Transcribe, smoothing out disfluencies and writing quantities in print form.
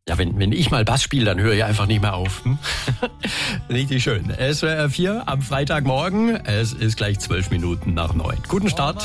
Ja, wenn ich mal Bass spiele, dann höre ich einfach nicht mehr auf. Richtig schön. SWR 4 am Freitagmorgen. Es ist gleich 12 Minuten nach 9. Guten Start.